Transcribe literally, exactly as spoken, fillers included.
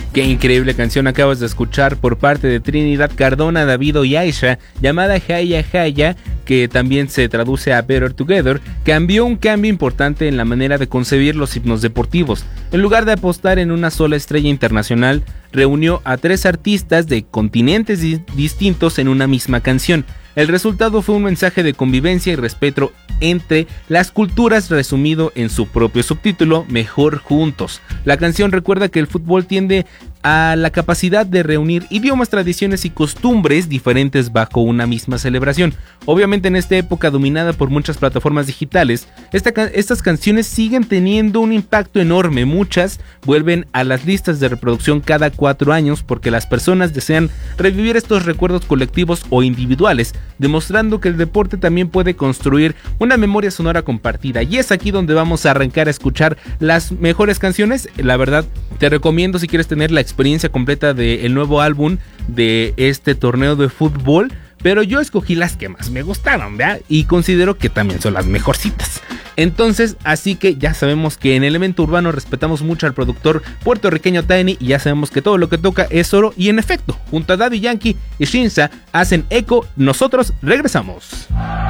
Qué increíble canción acabas de escuchar por parte de Trinidad Cardona, Davido y Aisha, llamada Jaya Jaya, que también se traduce a Better Together. Cambió un cambio importante en la manera de concebir los himnos deportivos. En lugar de apostar en una sola estrella internacional, reunió a tres artistas de continentes di- distintos en una misma canción. El resultado fue un mensaje de convivencia y respeto entre las culturas, resumido en su propio subtítulo, Mejor Juntos. La canción recuerda que el fútbol tiende a la capacidad de reunir idiomas, tradiciones y costumbres diferentes bajo una misma celebración. Obviamente en esta época dominada por muchas plataformas digitales, esta, estas canciones siguen teniendo un impacto enorme. Muchas vuelven a las listas de reproducción cada cuatro años porque las personas desean revivir estos recuerdos colectivos o individuales, demostrando que el deporte también puede construir una memoria sonora compartida. Y es aquí donde vamos a arrancar a escuchar las mejores canciones. La verdad, te recomiendo, si quieres tener la experiencia completa del nuevo álbum de este torneo de fútbol, pero yo escogí las que más me gustaron, ¿verdad? Y considero que también son las mejorcitas. Entonces, así que ya sabemos que en Elemento Urbano respetamos mucho al productor puertorriqueño Tiny, y ya sabemos que todo lo que toca es oro. Y en efecto, junto a Daddy Yankee y Shinsa hacen eco. Nosotros regresamos.